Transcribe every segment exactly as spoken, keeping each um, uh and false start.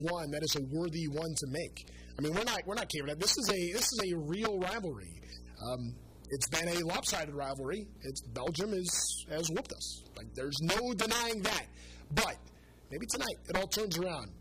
one that is a worthy one to make. I mean, we're not we're not caving that. This is a this is a real rivalry. Um, it's been a lopsided rivalry. It's Belgium is has whooped us. Like, there's no denying that. But maybe tonight it all turns around.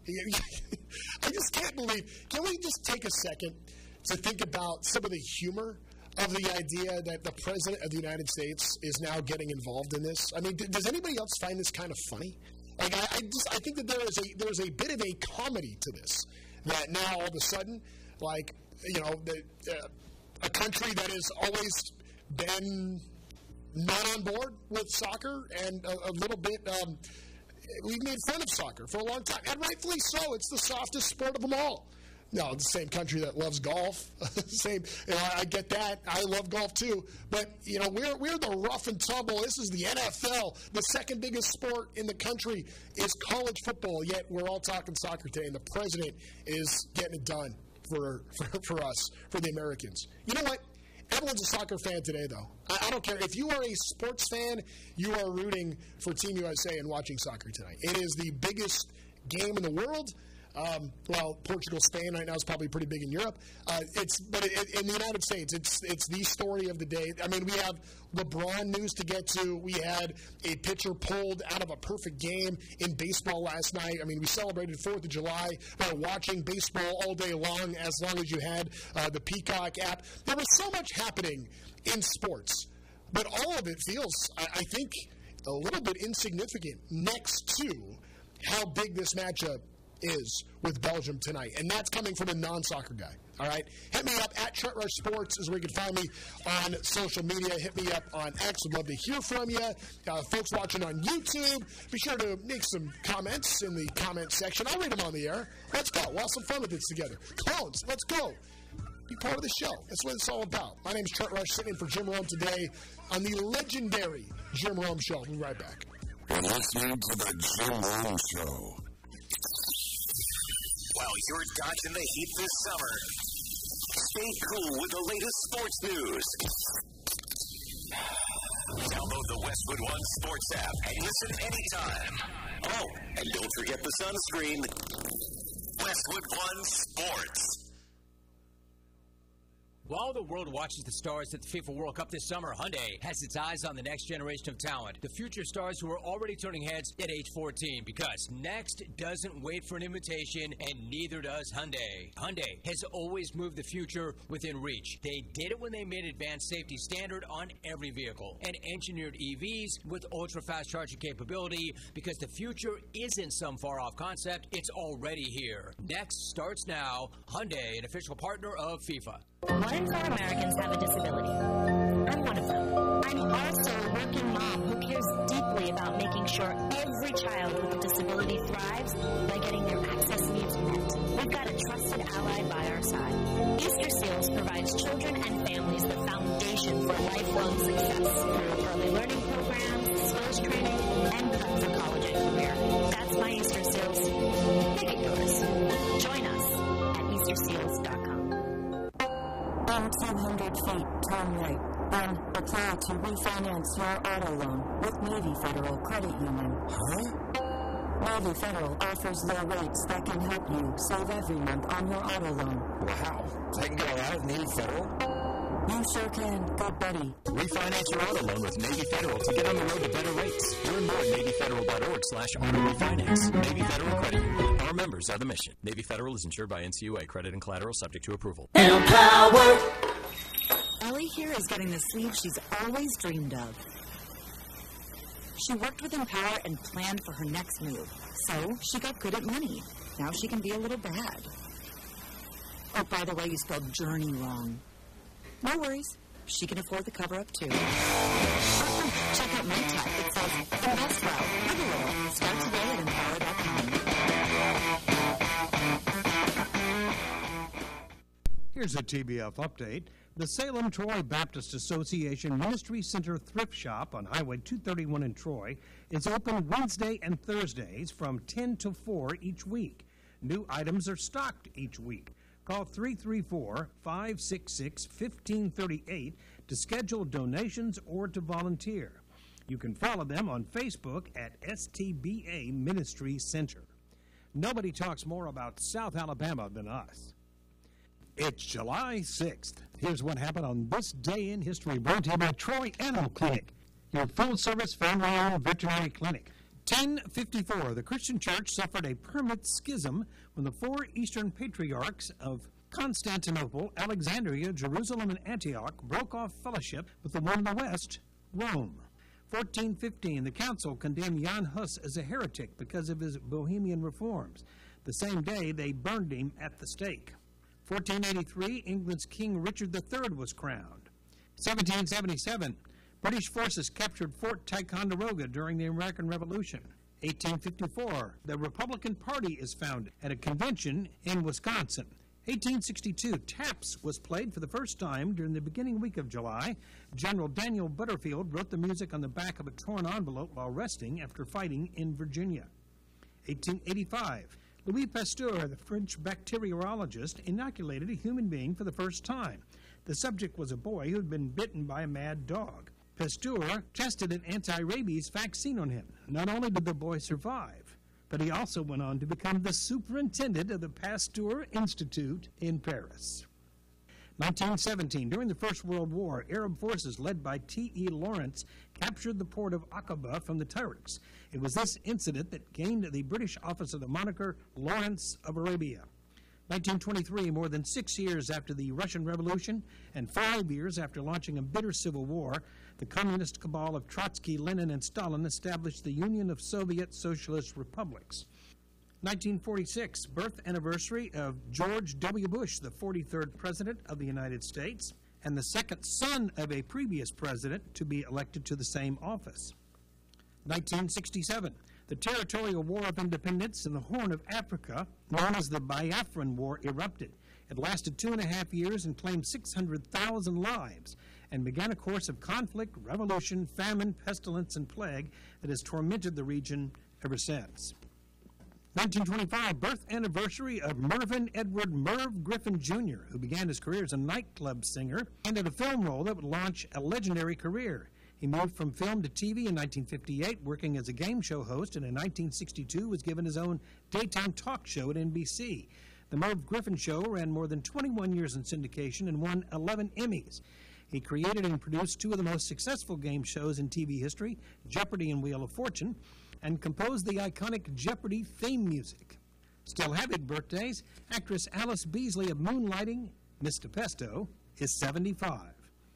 I just can't believe. Can we just take a second to think about some of the humor of the idea that the President of the United States is now getting involved in this? I mean, does anybody else find this kind of funny? Like, I, I just I think that there is a there's a bit of a comedy to this. That now all of a sudden, like, you know, the, uh, a country that has always been not on board with soccer and a, a little bit, um, we've made fun of soccer for a long time, and rightfully so. It's the softest sport of them all. No, the same country that loves golf. same, you know, I get that. I love golf too. But, you know, we're we're the rough and tumble. This is the N F L. The second biggest sport in the country is college football, yet we're all talking soccer today, and the president is getting it done for for, for us, for the Americans. You know what? Everyone's a soccer fan today, though. I, I don't care. If you are a sports fan, you are rooting for Team U S A and watching soccer tonight. It is the biggest game in the world. Um, well, Portugal, Spain right now is probably pretty big in Europe. Uh, it's but it, in the United States, it's it's the story of the day. I mean, we have LeBron news to get to. We had a pitcher pulled out of a perfect game in baseball last night. I mean, we celebrated fourth of July by watching baseball all day long, as long as you had uh, the Peacock app. There was so much happening in sports, but all of it feels, I, I think, a little bit insignificant next to how big this matchup is with Belgium tonight. And that's coming from a non-soccer guy. All right? Hit me up at Trent Rush Sports is where you can find me on social media. Hit me up on X. Would love to hear from you. Uh, folks watching on YouTube, be sure to make some comments in the comment section. I'll read them on the air. Let's go. We'll have some fun with this together. Clones, let's go. Be part of the show. That's what it's all about. My name's Trent Rush, sitting in for Jim Rome today on the legendary Jim Rome Show. We'll be right back. You're listening to the Jim Rome Show. While you're dodging the heat this summer, stay cool with the latest sports news. Download the Westwood One Sports app and listen anytime. Oh, and don't forget the sunscreen. Westwood One Sports. While the world watches the stars at the FIFA World Cup this summer, Hyundai has its eyes on the next generation of talent, the future stars who are already turning heads at age fourteen, because next doesn't wait for an invitation, and neither does Hyundai. Hyundai has always moved the future within reach. They did it when they made advanced safety standard on every vehicle and engineered E Vs with ultra-fast charging capability, because the future isn't some far-off concept, it's already here. Next starts now. Hyundai, an official partner of FIFA. One in four Americans have a disability. I'm one of them. I'm also a working mom who cares deeply about making sure every child with a disability thrives by getting their access needs met. We've got a trusted ally by our side. Easter Seals provides children and families the foundation for lifelong success through early learning programs, skills training, and prep for college and career. That's my Easter Seals. Make it yours. Join us at Easter Seals dot com. In two hundred feet, turn right. Then apply to refinance your auto loan with Navy Federal Credit Union. Huh? Navy Federal offers low rates that can help you save every month on your auto loan. Wow. I can get a lot of Navy Federal? You sure can. Good buddy. Refinance your auto loan with Navy Federal to get on the road to better rates. Learn more at Navy Federal dot org slash auto refinance. Navy Federal Credit Union. Our members are the mission. Navy Federal is insured by N C U A. Credit and collateral subject to approval. Empower! Ellie here is getting the sleeve she's always dreamed of. She worked with Empower and planned for her next move. So she got good at money. Now she can be a little bad. Oh, by the way, you spelled journey wrong. No worries. She can afford the cover-up, too. Uh-uh. Check out my tech. It says, invest well, live a little. Start today at empower dot com. Here's a T B F update. The Salem Troy Baptist Association Ministry Center Thrift Shop on Highway two thirty-one in Troy is open Wednesday and Thursdays from ten to four each week. New items are stocked each week. Call three three four, five six six, one five three eight to schedule donations or to volunteer. You can follow them on Facebook at S T B A Ministry Center. Nobody talks more about South Alabama than us. It's July sixth. Here's what happened on this day in history, brought to you by Troy Animal Clinic, your full-service family-owned veterinary clinic. ten fifty-four, the Christian church suffered a permanent schism when the four Eastern patriarchs of Constantinople, Alexandria, Jerusalem, and Antioch broke off fellowship with the one in the West, Rome. fourteen fifteen, the council condemned Jan Hus as a heretic because of his Bohemian reforms. The same day, they burned him at the stake. fourteen eighty-three, England's King Richard the Third was crowned. seventeen seventy-seven, British forces captured Fort Ticonderoga during the American Revolution. eighteen fifty-four, the Republican Party is founded at a convention in Wisconsin. eighteen sixty-two, Taps was played for the first time during the beginning week of July. General Daniel Butterfield wrote the music on the back of a torn envelope while resting after fighting in Virginia. eighteen eighty-five, Louis Pasteur, the French bacteriologist, inoculated a human being for the first time. The subject was a boy who had been bitten by a mad dog. Pasteur tested an anti-rabies vaccine on him. Not only did the boy survive, but he also went on to become the superintendent of the Pasteur Institute in Paris. nineteen seventeen, during the First World War, Arab forces led by T E Lawrence captured the port of Aqaba from the Turks. It was this incident that gained the British officer the moniker Lawrence of Arabia. nineteen twenty-three, more than six years after the Russian Revolution and five years after launching a bitter civil war, the communist cabal of Trotsky, Lenin, and Stalin established the Union of Soviet Socialist Republics. nineteen forty-six, birth anniversary of George W. Bush, the forty-third President of the United States, and the second son of a previous president to be elected to the same office. nineteen sixty-seven, the Territorial War of Independence in the Horn of Africa, known as the Biafran War, erupted. It lasted two and a half years and claimed six hundred thousand lives, and began a course of conflict, revolution, famine, pestilence, and plague that has tormented the region ever since. nineteen twenty-five, birth anniversary of Mervyn Edward Merv Griffin Junior, who began his career as a nightclub singer and in a film role that would launch a legendary career. He moved from film to T V in nineteen fifty-eight, working as a game show host, and in nineteen sixty-two was given his own daytime talk show at N B C. The Merv Griffin Show ran more than twenty-one years in syndication and won eleven Emmys. He created and produced two of the most successful game shows in T V history, Jeopardy and Wheel of Fortune, and composed the iconic Jeopardy theme music. Still having birthdays, actress Alice Beasley of Moonlighting, Miss DePesto, is seventy-five.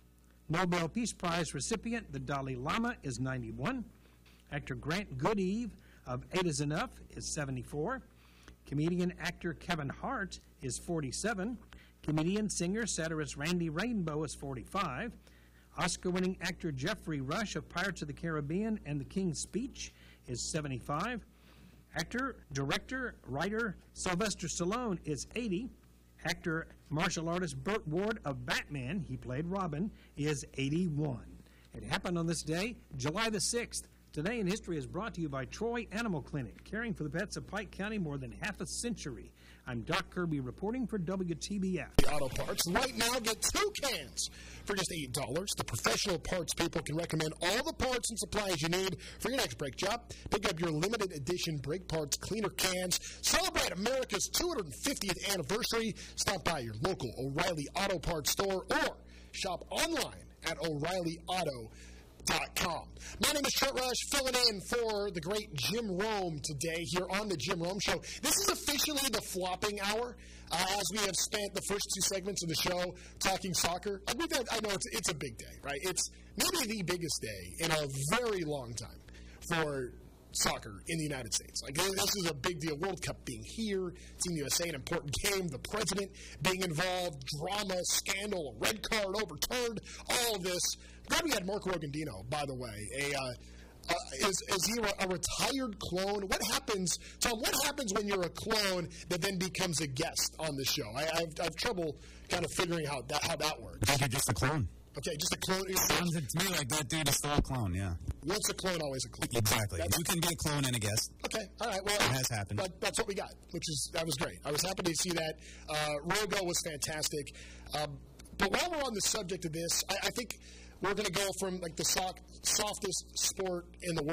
Nobel Peace Prize recipient, the Dalai Lama, is ninety-one. Actor Grant Goodeve of Eight Is Enough is seventy-four. Comedian actor Kevin Hart is forty-seven. Comedian, singer, satirist Randy Rainbow is forty-five. Oscar-winning actor Jeffrey Rush of Pirates of the Caribbean and The King's Speech is seventy-five. Actor, director, writer Sylvester Stallone is eighty. Actor, martial artist Burt Ward of Batman, he played Robin, is eighty-one. It happened on this day, July the sixth. Today in History is brought to you by Troy Animal Clinic, caring for the pets of Pike County more than half a century. I'm Doc Kirby reporting for W T B F. The Auto Parts. Right now, get two cans for just eight dollars. The professional parts people can recommend all the parts and supplies you need for your next brake job. Pick up your limited edition brake parts cleaner cans. Celebrate America's two hundred fiftieth anniversary. Stop by your local O'Reilly Auto Parts store or shop online at O'Reilly Auto dot com. My name is Trent Rush, filling in for the great Jim Rome today here on the Jim Rome Show. This is officially the flopping hour, uh, as we have spent the first two segments of the show talking soccer. I, mean, I know it's, it's a big day, right? It's maybe the biggest day in a very long time for soccer in the United States. Like, this is a big deal. World Cup being here, Team U S A, an important game, the president being involved, drama, scandal, red card overturned, all of this. Glad we had Marco Rogandino, by the way. A, uh, uh, is, is he a retired clone? What happens, Tom, what happens when you're a clone that then becomes a guest on the show? I, I, have, I have trouble kind of figuring how that, how that works. I think you're just a clone. Okay, just a clone. Sounds to me like that dude is still a clone, yeah. Once a clone, always a clone. Exactly. That's, you can be a clone and a guest. Okay, all right. Well, it has happened. But that's what we got, which is, that was great. I was happy to see that. Uh, Rogo was fantastic. Um, but while we're on the subject of this, I, I think we're going to go from like the sock, softest sport in the world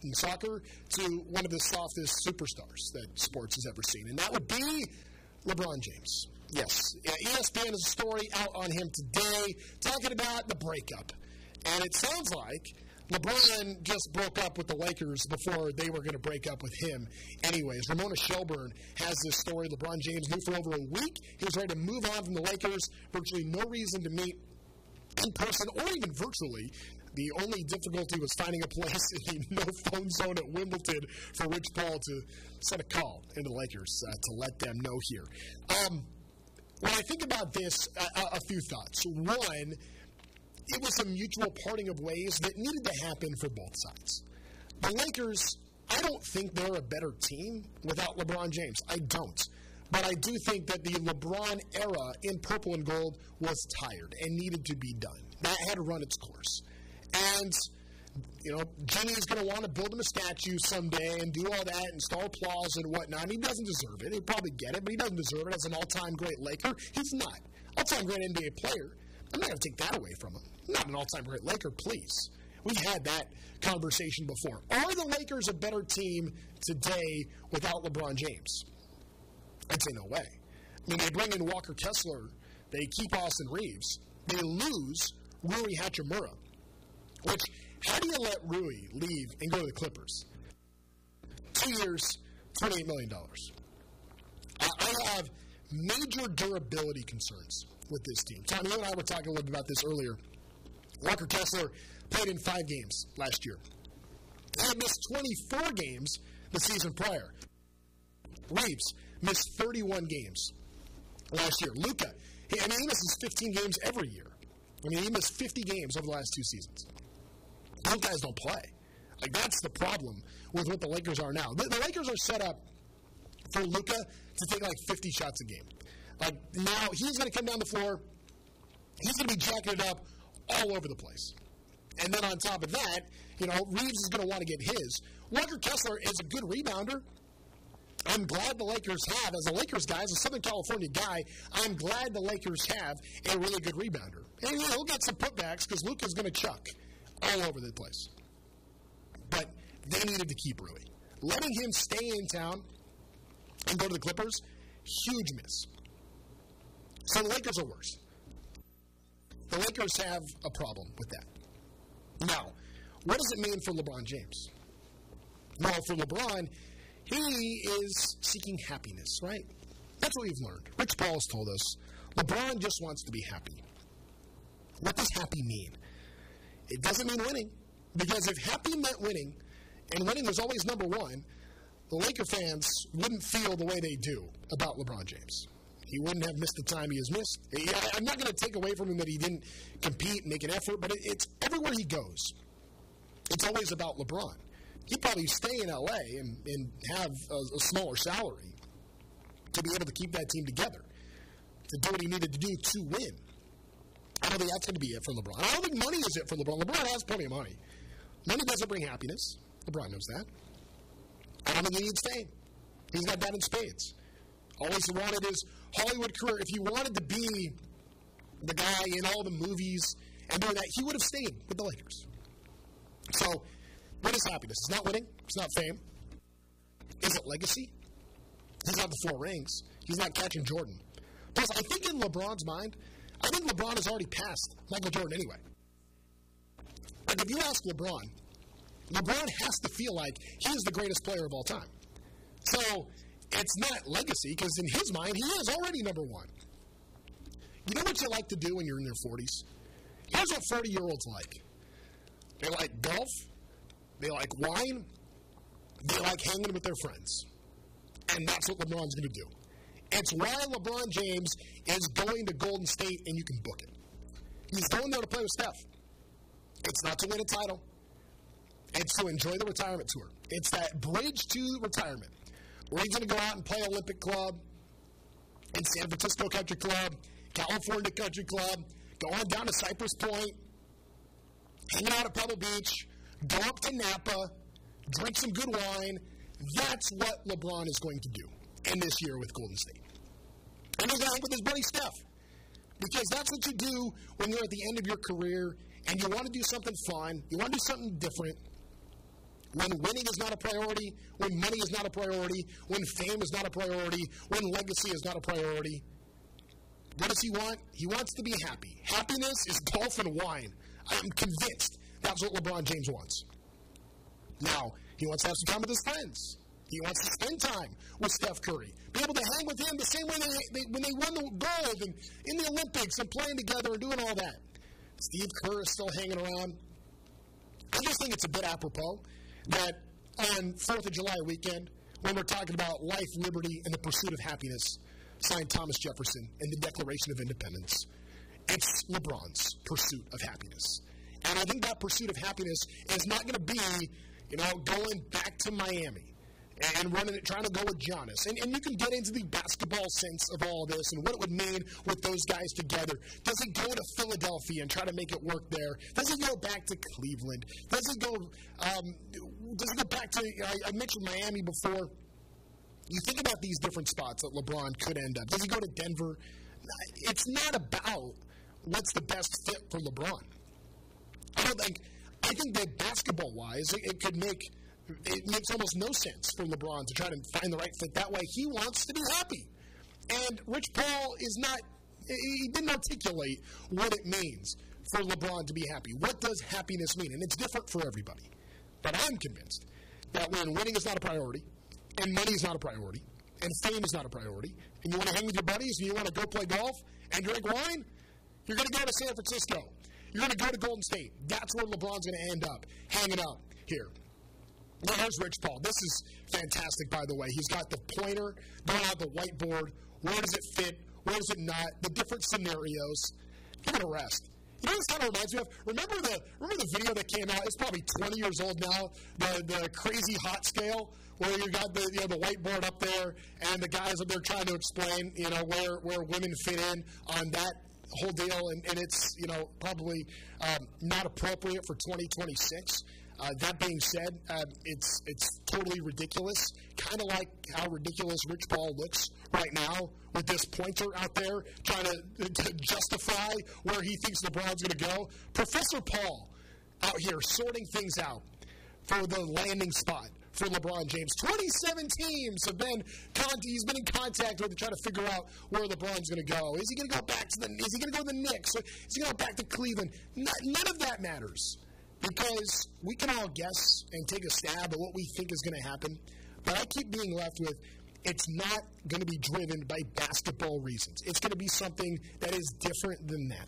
in soccer to one of the softest superstars that sports has ever seen, and that would be LeBron James. Yes, E S P N has a story out on him today talking about the breakup, and it sounds like LeBron just broke up with the Lakers before they were going to break up with him anyways. Ramona Shelburne has this story. LeBron James knew for over a week he was ready to move on from the Lakers. Virtually no reason to meet in person or even virtually. The only difficulty was finding a place in the no-phone zone at Wimbledon for Rich Paul to send a call into the Lakers uh, to let them know here. Um, when I think about this, a, a few thoughts. One, it was a mutual parting of ways that needed to happen for both sides. The Lakers, I don't think they're a better team without LeBron James. I don't. But I do think that the LeBron era in purple and gold was tired and needed to be done. That had run its course. And, you know, Jimmy's going to want to build him a statue someday and do all that, install applause and whatnot. He doesn't deserve it. He'll probably get it, but he doesn't deserve it as an all-time great Laker. He's not. All-time great N B A player. I'm not going to take that away from him. Not an all-time great Laker, please. We had that conversation before. Are the Lakers a better team today without LeBron James? I'd say no way. I mean, they bring in Walker Kessler. They keep Austin Reeves. They lose Rui Hachimura. Which, how do you let Rui leave and go to the Clippers? Two years, twenty-eight million dollars. I, I have major durability concerns with this team. Tommy, you and I were talking a little bit about this earlier. Walker Kessler played in five games last year. He had missed twenty-four games the season prior. Reeves missed thirty-one games last year. Luka, he, I mean, he misses fifteen games every year. I mean, he missed fifty games over the last two seasons. Those guys don't play. Like, that's the problem with what the Lakers are now. The, the Lakers are set up for Luka to take, like, fifty shots a game. Like, now he's going to come down the floor. He's going to be jacking it up all over the place. And then on top of that, you know, Reeves is going to want to get his. Walker Kessler is a good rebounder. I'm glad the Lakers have, as a Lakers guy, as a Southern California guy, I'm glad the Lakers have a really good rebounder. And you know, he'll get some putbacks because Luka's going to chuck all over the place. But they needed to keep Rui. Letting him stay in town and go to the Clippers, huge miss. So the Lakers are worse. The Lakers have a problem with that. Now, what does it mean for LeBron James? Well, for LeBron, he is seeking happiness, right? That's what we've learned. Rich Paul has told us LeBron just wants to be happy. What does happy mean? It doesn't mean winning. Because if happy meant winning, and winning was always number one, the Laker fans wouldn't feel the way they do about LeBron James. He wouldn't have missed the time he has missed. I'm not going to take away from him that he didn't compete and make an effort, but it's everywhere he goes. It's always about LeBron. He'd probably stay in L A and, and have a, a smaller salary to be able to keep that team together, to do what he needed to do to win. I don't think that's going to be it for LeBron. I don't think money is it for LeBron. LeBron has plenty of money. Money doesn't bring happiness. LeBron knows that. I don't think he needs fame. He's got that in spades. All he's wanted is Hollywood career. If he wanted to be the guy in all the movies and doing that, he would have stayed with the Lakers. So, what is happiness? It's not winning. It's not fame. Is it legacy? He's got the four rings. He's not catching Jordan. Plus, I think in LeBron's mind, I think LeBron has already passed Michael Jordan anyway. Like, if you ask LeBron, LeBron has to feel like he's the greatest player of all time. So, it's not legacy, because in his mind, he is already number one. You know what you like to do when you're in your forties? Here's what forty-year-olds like. They like golf. They like wine. They like hanging with their friends. And that's what LeBron's going to do. It's why LeBron James is going to Golden State, and you can book it. He's going there to play with Steph. It's not to win a title. It's to enjoy the retirement tour. It's that bridge to retirement, where he's going to go out and play Olympic Club, and San Francisco Country Club, California Country Club, go on down to Cypress Point, hang out at Pebble Beach, go up to Napa, drink some good wine. That's what LeBron is going to do in this year with Golden State. And he's going to hang with his buddy Steph. Because that's what you do when you're at the end of your career and you want to do something fun, you want to do something different. When winning is not a priority, when money is not a priority, when fame is not a priority, when legacy is not a priority, what does he want? He wants to be happy. Happiness is golf and wine. I am convinced that's what LeBron James wants. Now, he wants to have some time with his friends. He wants to spend time with Steph Curry. Be able to hang with him the same way they, they when they won the gold and in the Olympics and playing together and doing all that. Steve Kerr is still hanging around. I just think it's a bit apropos that on fourth of July weekend, when we're talking about life, liberty, and the pursuit of happiness, signed Thomas Jefferson in the Declaration of Independence, it's LeBron's pursuit of happiness. And I think that pursuit of happiness is not going to be, you know, going back to Miami and running it, trying to go with Giannis. And, and you can get into the basketball sense of all this and what it would mean with those guys together. Does he go to Philadelphia and try to make it work there? Does he go back to Cleveland? Does he go, um, does he go back to, I, I mentioned Miami before. You think about these different spots that LeBron could end up. Does he go to Denver? It's not about what's the best fit for LeBron. I don't think, I think that basketball-wise, it, it could make, it makes almost no sense for LeBron to try to find the right fit that way. He wants to be happy. And Rich Paul is not, he didn't articulate what it means for LeBron to be happy. What does happiness mean? And it's different for everybody. But I'm convinced that when winning is not a priority, and money is not a priority, and fame is not a priority, and you want to hang with your buddies, and you want to go play golf and drink wine, you're going to go to San Francisco. You're going to go to Golden State. That's where LeBron's going to end up, hanging out here. Now, here's Rich Paul. This is fantastic, by the way. He's got the pointer going out the whiteboard. Where does it fit? Where does it not? The different scenarios. Give it a rest. You know what this kind of reminds me of? Remember the remember the video that came out? It's probably twenty years old now. The the crazy hot scale where you got the you know the whiteboard up there and the guys up there trying to explain you know where where women fit in on that whole deal, and, and it's you know probably um, not appropriate for twenty twenty-six. Uh, that being said, uh, it's it's totally ridiculous. Kind of like how ridiculous Rich Paul looks right now with this pointer out there trying to, to justify where he thinks LeBron's going to go. Professor Paul out here sorting things out for the landing spot for LeBron James. twenty-seven teams have been con- he's been in contact with to try to figure out where LeBron's going to go. Is he going to go back to the? Is he going to go to the Knicks? Or is he going to go back to Cleveland? N- none of that matters. Because we can all guess and take a stab at what we think is going to happen, but I keep being left with it's not going to be driven by basketball reasons. It's going to be something that is different than that.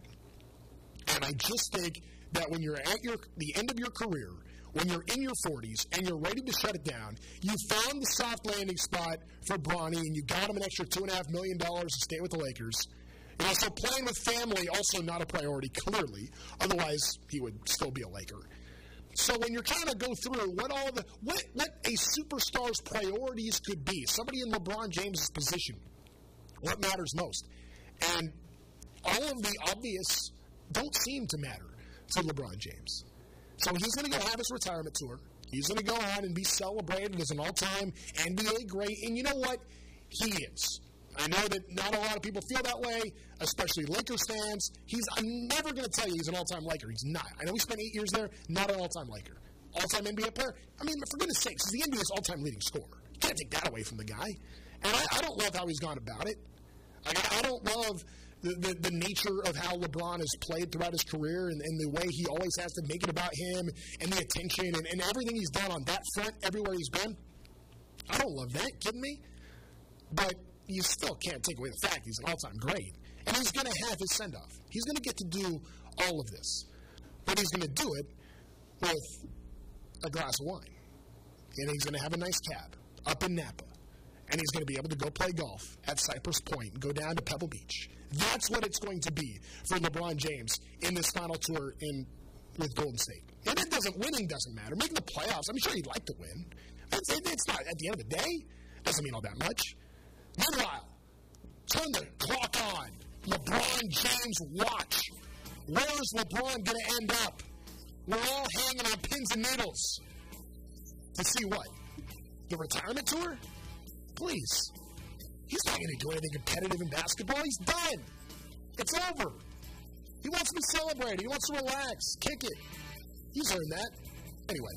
And I just think that when you're at your the end of your career, when you're in your forties and you're ready to shut it down, you found the soft landing spot for Bronny and you got him an extra two point five million dollars to stay with the Lakers. You know, so playing with family, also not a priority, clearly. Otherwise, he would still be a Laker. So when you're trying to go through what all the what, what a superstar's priorities could be, somebody in LeBron James' position, what matters most? And all of the obvious don't seem to matter to LeBron James. So he's going to go have his retirement tour. He's going to go on and be celebrated as an all-time N B A great. And you know what? He is. I know that not a lot of people feel that way, especially Lakers fans. He's I'm never going to tell you he's an all-time Laker. He's not. I know he spent eight years there, not an all-time Laker. All-time N B A player. I mean, for goodness sakes, he's the N B A's all-time leading scorer. You can't take that away from the guy. And I, I don't love how he's gone about it. Like, I, I don't love the, the, the nature of how LeBron has played throughout his career and, and the way he always has to make it about him and the attention and, and everything he's done on that front everywhere he's been. I don't love that. Kidding me? But you still can't take away the fact he's an all-time great. And he's going to have his send-off. He's going to get to do all of this. But he's going to do it with a glass of wine. And he's going to have a nice cab up in Napa. And he's going to be able to go play golf at Cypress Point and go down to Pebble Beach. That's what it's going to be for LeBron James in this final tour in with Golden State. And it doesn't, winning doesn't matter. Making the playoffs, I'm sure he'd like to win. It's, it's not, at the end of the day, doesn't mean all that much. Meanwhile, turn the clock on. LeBron James watch. Where's LeBron going to end up? We're all hanging on pins and needles. To see what? The retirement tour? Please. He's not going to do anything competitive in basketball. He's done. It's over. He wants to be celebrated. He wants to relax, kick it. He's earned that. Anyway.